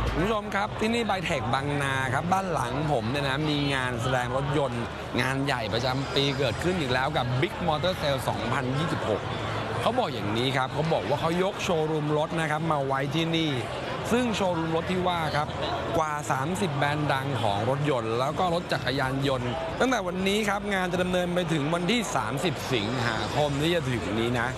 คุณผู้ชมครับที่นี่ไบเทคบางนาครับบ้านหลังผมเนี่ยนะมีงานแสดงรถยนต์งานใหญ่ประจำปีเกิดขึ้นอีกแล้วกับ Big Motor Sale 2026 เขาบอกอย่างนี้ครับเขาบอกว่าเขายกโชว์รูมรถนะครับมาไว้ที่นี่ซึ่งโชว์รูมรถที่ว่าครับกว่า 30 แบรนด์ดังของรถยนต์แล้วก็รถจักรยานยนต์ตั้งแต่วันนี้ครับงานจะดำเนินไปถึงวันที่ 30 สิงหาคมที่จะถึงนี้นะ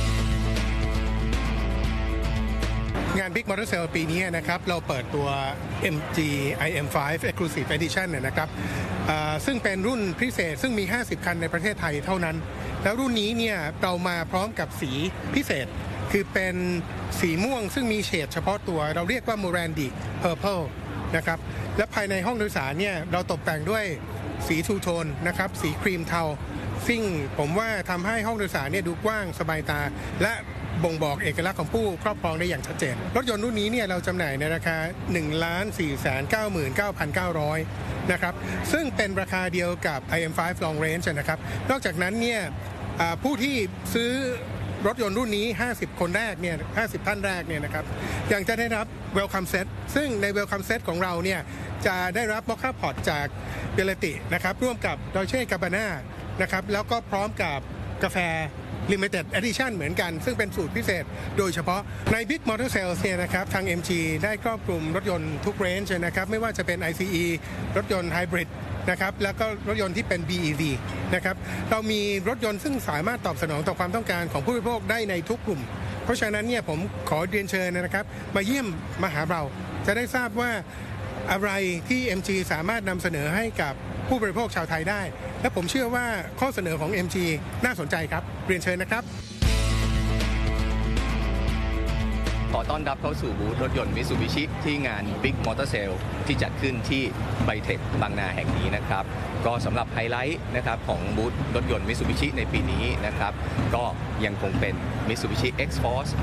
งาน Big Motor Sale ปีนี้นะครับเราเปิดตัว MG IM5 Exclusive Edition นะครับซึ่งเป็นรุ่นพิเศษซึ่งมี 50 คันในประเทศไทยเท่านั้นแล้วรุ่นนี้เนี่ยเรามาพร้อมกับสีพิเศษคือเป็นสีม่วงซึ่งมีเฉดเฉพาะตัวเราเรียกว่า Morandi Purple นะครับและภายในห้องโดยสารเนี่ยเราตกแต่งด้วยสีทูโทนนะครับสีครีมเทาซึ่งผมว่าทำให้ห้องโดยสารเนี่ยดูกว้างสบายตาและบ่งบอกเอกลักษณ์ของผู้ครอบครองได้อย่างชัดเจนรถยนต์รุ่นนี้เนี่ยเราจำหน่ายในราคา 1,499,900 นะครับซึ่งเป็นราคาเดียวกับ IM5 Long Range นะครับนอกจากนั้นเนี่ยผู้ที่ซื้อรถยนต์รุ่นนี้50คนแรกเนี่ย50ท่านแรกเนี่ยนะครับยังจะได้รับ Welcome Set ซึ่งใน Welcome Set ของเราเนี่ยจะได้รับ Mocha Pot จากเบลตินะครับร่วมกับ Dolce Gabbana นะครับแล้วก็พร้อมกับกาแฟ Limited Edition เหมือนกันซึ่งเป็นสูตรพิเศษโดยเฉพาะใน Big Motor Sales เนี่ยนะครับทาง MG ได้ครอบคลุมรถยนต์ทุกเรนจ์นะครับไม่ว่าจะเป็น ICE รถยนต์ไฮบริดนะครับแล้วก็รถยนต์ที่เป็น BEV นะครับเรามีรถยนต์ซึ่งสามารถตอบสนองต่อความต้องการของผู้บริโภคได้ในทุกกลุ่มเพราะฉะนั้นเนี่ยผมขอเรียนเชิญนะครับมาเยี่ยมมาหาเราจะได้ทราบว่าอะไรที่ MG สามารถนำเสนอให้กับผู้บริโภคชาวไทยได้และผมเชื่อว่าข้อเสนอของ MG น่าสนใจครับเรียนเชิญนะครับขอต้อนรับเข้าสู่บูธรถยนต์มิตซูบิชิที่งาน Big Motor Sale ที่จัดขึ้นที่ไบเทคบางนาแห่งนี้นะครับก็สำหรับไฮไลท์นะครับของบูธรถยนต์มิตซูบิชิในปีนี้นะครับก็ยังคงเป็น Mitsubishi X-Force